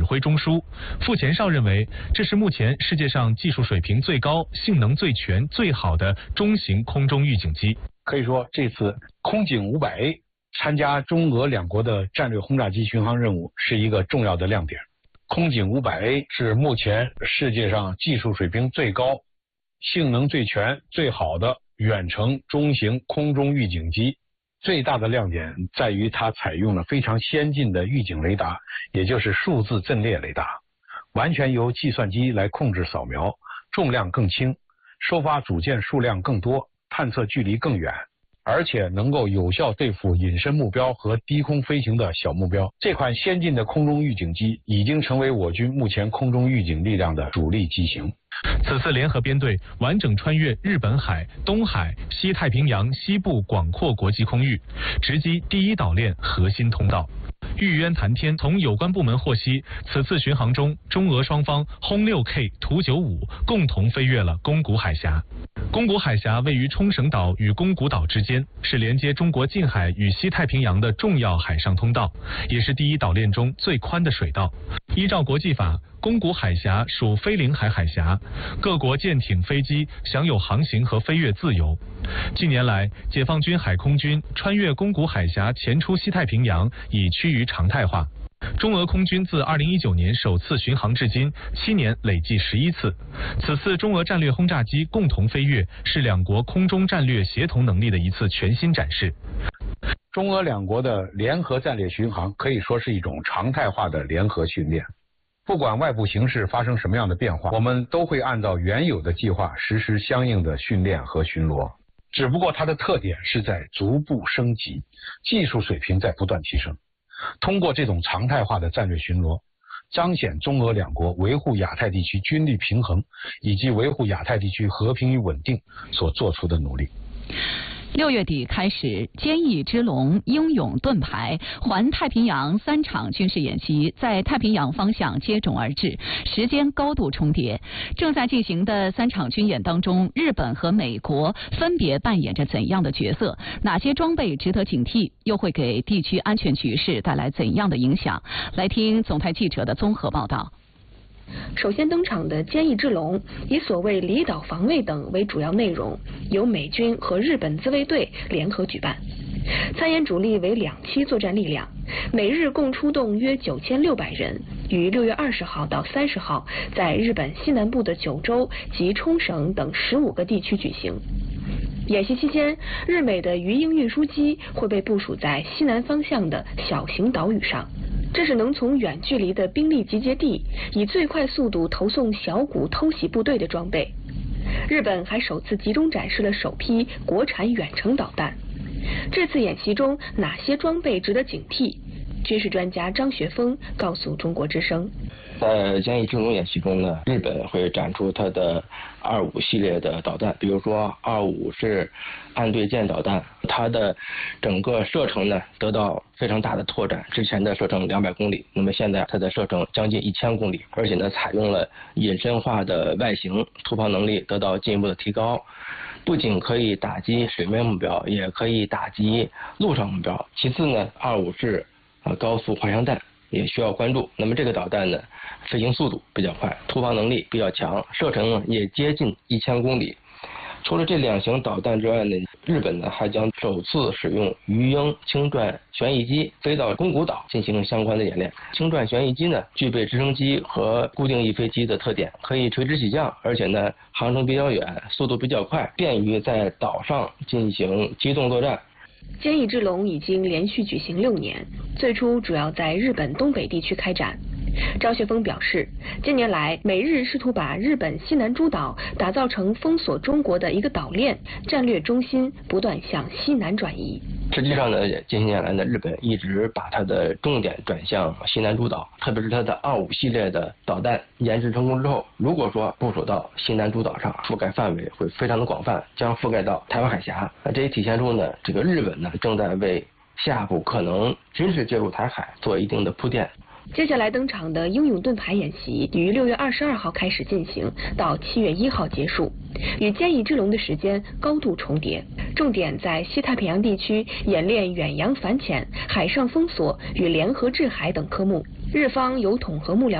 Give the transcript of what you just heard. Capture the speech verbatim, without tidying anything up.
挥中枢。傅前绍认为，这是目前世界上技术水平最高、性能最全、最好的中型空中预警机。 可以说，这次空警五百 A 参加中俄两国的战略轰炸机巡航任务是一个重要的亮点。空警五百 A 是目前世界上技术水平最高、性能最全、最好的远程中型空中预警机。最大的亮点在于它采用了非常先进的预警雷达，也就是数字阵列雷达，完全由计算机来控制扫描，重量更轻，收发组件数量更多，探测距离更远，而且能够有效对付隐身目标和低空飞行的小目标。这款先进的空中预警机已经成为我军目前空中预警力量的主力机型。 此次联合编队完整穿越日本海、东海、西太平洋西部广阔国际空域，直击第一岛链核心通道。玉渊谈天从有关部门获悉，此次巡航中，中俄双方轰 六 K 图九五共同飞越了宫古海峡。宫古海峡位于冲绳岛与宫古岛之间，是连接中国近海与西太平洋的重要海上通道，也是第一岛链中最宽的水道。依照国际法，宫古海峡属非领海海峡，各国舰艇、飞机享有航行和飞越自由。近年来，解放军海空军穿越宫古海峡前出西太平洋已趋于常态化。中俄空军自二零一九年首次巡航至今，七年累计十一次。此次中俄战略轰炸机共同飞越，是两国空中战略协同能力的一次全新展示。 中俄两国的联合战略巡航可以说是一种常态化的联合训练。不管外部形势发生什么样的变化，我们都会按照原有的计划实施相应的训练和巡逻。只不过它的特点是在逐步升级，技术水平在不断提升。通过这种常态化的战略巡逻，彰显中俄两国维护亚太地区军力平衡以及维护亚太地区和平与稳定所做出的努力。 六月底开始，坚毅之龙、英勇盾牌、环太平洋三场军事演习在太平洋方向接踵而至，时间高度重叠。正在进行的三场军演当中，日本和美国分别扮演着怎样的角色？哪些装备值得警惕？又会给地区安全局势带来怎样的影响？来听总台记者的综合报道。 首先登场的坚毅之龙，以所谓离岛防卫等为主要内容，由美军和日本自卫队联合举办。参演主力为两栖作战力量，美日共出动约九千六百人，于六月二十号到三十号在日本西南部的九州及冲绳等十五个地区举行。演习期间，日美的鱼鹰运输机会被部署在西南方向的小型岛屿上。这是能从远距离的兵力集结地以最快速度投送小股偷袭部队的装备。日本还首次集中展示了首批国产远程导弹。这次演习中哪些装备值得警惕？军事专家张学峰告诉中国之声， 在坚毅之龙演习中呢，日本会展出它的二五系列的导弹，比如说二五是岸对舰导弹，它的整个射程呢得到非常大的拓展，之前的射程两百公里，那么现在它的射程将近一千公里，而且呢采用了隐身化的外形，突炮能力得到进一步的提高，不仅可以打击水面目标，也可以打击陆上目标。其次呢，二五是呃高速滑翔弹也需要关注。那么这个导弹呢，飞行速度比较快，突防能力比较强，射程呢也接近一千公里。除了这两型导弹之外呢，日本呢还将首次使用鱼鹰轻转旋翼机飞到宫古岛进行相关的演练。轻转旋翼机呢具备直升机和固定翼飞机的特点，可以垂直起降，而且呢航程比较远，速度比较快，便于在岛上进行机动作战。 坚毅之龙已经连续举行六年，最初主要在日本东北地区开展。张学峰表示，近年来美日试图把日本西南诸岛打造成封锁中国的一个岛链，战略中心不断向西南转移。 实际上呢，近些年来呢，日本一直把它的重点转向西南诸岛，特别是它的二五系列的导弹研制成功之后，如果说部署到西南诸岛上，覆盖范围会非常的广泛，将覆盖到台湾海峡。那这也体现出呢，这个日本呢正在为下步可能军事介入台海做一定的铺垫。 接下来登场的英勇盾牌演习于六月二十二号开始进行，到七月一号结束，与坚毅之龙的时间高度重叠。重点在西太平洋地区演练远洋反潜、海上封锁与联合制海等科目。日方有统合幕僚